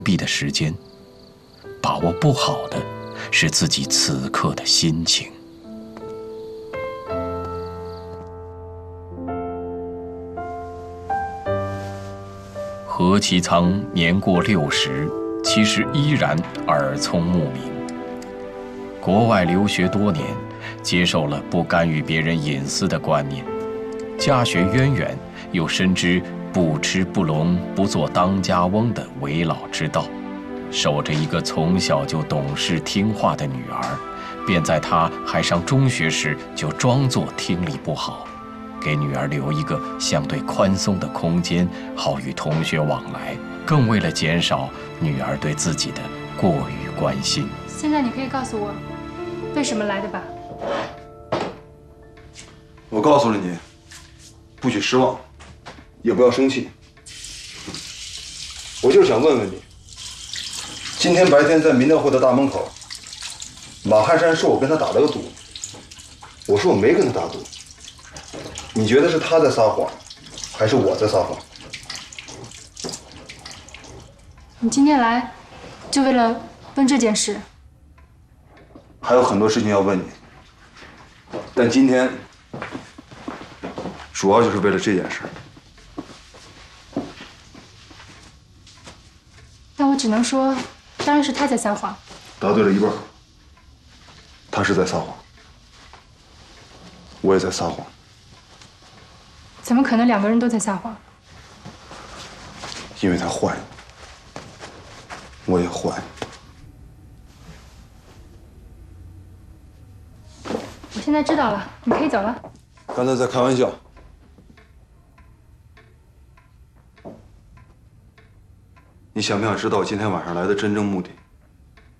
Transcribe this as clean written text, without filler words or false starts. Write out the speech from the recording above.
闭的时间，把握不好的是自己此刻的心情。何其仓年过60，其实依然耳聪目明。国外留学多年，接受了不干预别人隐私的观念，家学渊源，又深知不吃不聋不做当家翁的为老之道，守着一个从小就懂事听话的女儿，便在她还上中学时就装作听力不好，给女儿留一个相对宽松的空间，好与同学往来，更为了减少女儿对自己的过于关心。 现在你可以告诉我，为什么来的吧？ 我告诉了你，不许失望，也不要生气。我就是想问问你，今天白天在民调会的大门口，马汉山说我跟他打了个赌，我说我没跟他打赌。你觉得是他在撒谎，还是我在撒谎？ 你今天来，就为了问这件事？ 还有很多事情要问你，但今天主要就是为了这件事。 但我只能说，当然是他在撒谎。 答对了一半，他是在撒谎，我也在撒谎。 怎么可能两个人都在撒谎？ 因为他坏，我也坏。 我现在知道了，你可以走了。 刚才在开玩笑。你想不想知道我今天晚上来的真正目的？